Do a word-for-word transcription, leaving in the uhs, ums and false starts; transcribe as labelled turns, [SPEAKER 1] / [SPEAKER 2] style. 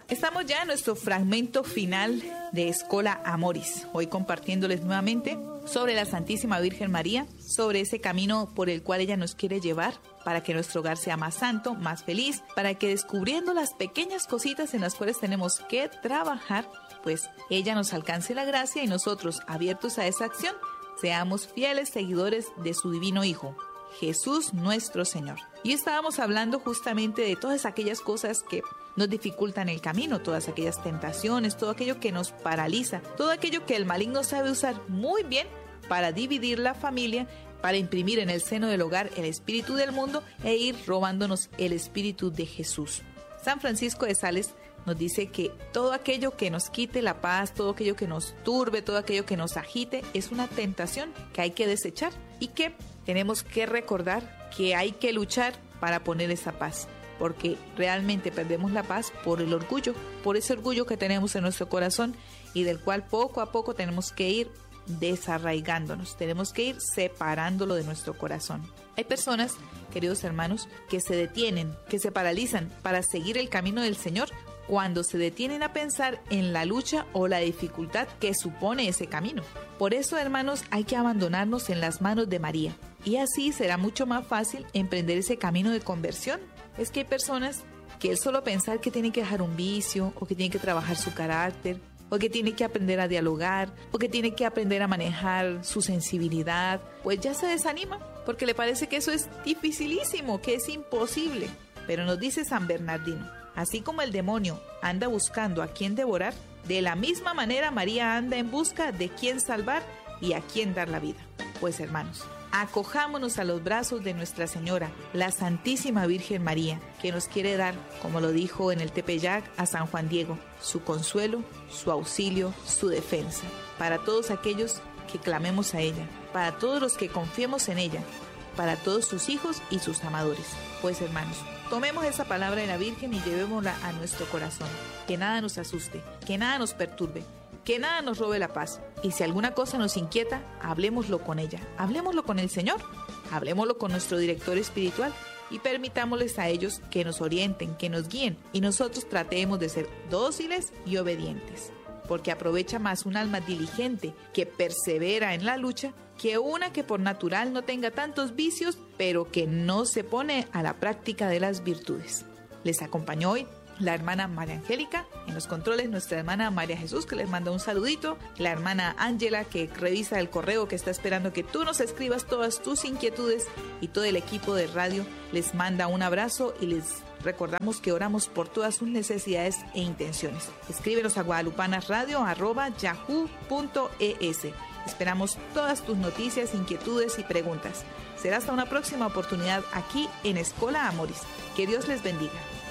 [SPEAKER 1] Estamos ya en nuestro fragmento final de Escola Amoris, hoy compartiéndoles nuevamente sobre la Santísima Virgen María, sobre ese camino por el cual ella nos quiere llevar para que nuestro hogar sea más santo, más feliz, para que descubriendo las pequeñas cositas en las cuales tenemos que trabajar, pues ella nos alcance la gracia y nosotros, abiertos a esa acción, seamos fieles seguidores de su divino Hijo, Jesús nuestro Señor. Y estábamos hablando justamente de todas aquellas cosas que nos dificultan el camino, todas aquellas tentaciones, todo aquello que nos paraliza, todo aquello que el maligno sabe usar muy bien para dividir la familia, para imprimir en el seno del hogar el espíritu del mundo e ir robándonos el espíritu de Jesús. San Francisco de Sales nos dice que todo aquello que nos quite la paz, todo aquello que nos turbe, todo aquello que nos agite, es una tentación que hay que desechar y que tenemos que recordar que hay que luchar para poner esa paz, porque realmente perdemos la paz por el orgullo, por ese orgullo que tenemos en nuestro corazón y del cual poco a poco tenemos que ir desarraigándonos, tenemos que ir separándolo de nuestro corazón. Hay personas, queridos hermanos, que se detienen, que se paralizan para seguir el camino del Señor cuando se detienen a pensar en la lucha o la dificultad que supone ese camino. Por eso, hermanos, hay que abandonarnos en las manos de María y así será mucho más fácil emprender ese camino de conversión. Es que hay personas que el solo pensar que tienen que dejar un vicio o que tienen que trabajar su carácter o que tiene que aprender a dialogar, o que tiene que aprender a manejar su sensibilidad, pues ya se desanima, porque le parece que eso es dificilísimo, que es imposible. Pero nos dice San Bernardino, así como el demonio anda buscando a quien devorar, de la misma manera María anda en busca de quien salvar y a quien dar la vida. Pues hermanos, acojámonos a los brazos de Nuestra Señora, la Santísima Virgen María, que nos quiere dar, como lo dijo en el Tepeyac a San Juan Diego, su consuelo, su auxilio, su defensa, para todos aquellos que clamemos a ella, para todos los que confiemos en ella, para todos sus hijos y sus amadores. Pues hermanos, tomemos esa palabra de la Virgen y llevémosla a nuestro corazón, que nada nos asuste, que nada nos perturbe, que nada nos robe la paz. Y si alguna cosa nos inquieta, hablemoslo con ella, hablemoslo con el Señor, hablemoslo con nuestro director espiritual y permitámosles a ellos que nos orienten, que nos guíen y nosotros tratemos de ser dóciles y obedientes. Porque aprovecha más un alma diligente que persevera en la lucha que una que por natural no tenga tantos vicios, pero que no se pone a la práctica de las virtudes. Les acompañó hoy la hermana María Angélica, en los controles nuestra hermana María Jesús, que les manda un saludito, la hermana Ángela, que revisa el correo, que está esperando que tú nos escribas todas tus inquietudes, y todo el equipo de radio les manda un abrazo y les recordamos que oramos por todas sus necesidades e intenciones. Escríbenos a guadalupanasradio arroba yahoo punto es. Esperamos todas tus noticias, inquietudes y preguntas. Será hasta una próxima oportunidad aquí en Escola Amoris. Que Dios les bendiga.